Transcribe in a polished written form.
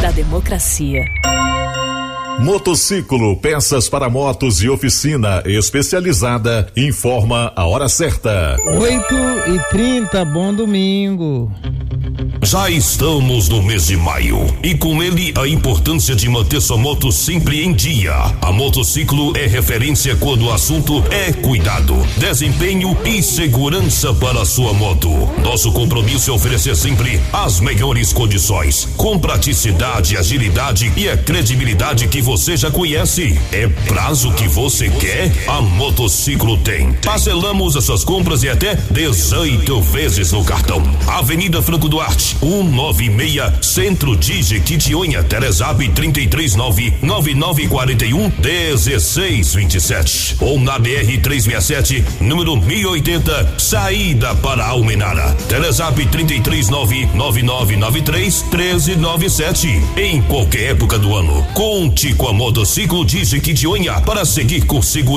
da democracia. Motociclo, peças para motos e oficina especializada, informa a hora certa. 8h30, bom domingo. Já estamos no mês de maio e com ele a importância de manter sua moto sempre em dia. A Motociclo é referência quando o assunto é cuidado, desempenho e segurança para a sua moto. Nosso compromisso é oferecer sempre as melhores condições, com praticidade, agilidade e a credibilidade que você já conhece. É prazo que você quer? A Motociclo tem. Parcelamos as suas compras em até 18 vezes no cartão. Avenida Franco Duarte, 196, Centro de Jequitinhonha, Telezap 339-9941-1627 ou na BR 367, número 1080, saída para Almenara. Telezap 339-9993-1397. Em qualquer época do ano, conte com a Motociclo de Jequitinhonha para seguir com segurança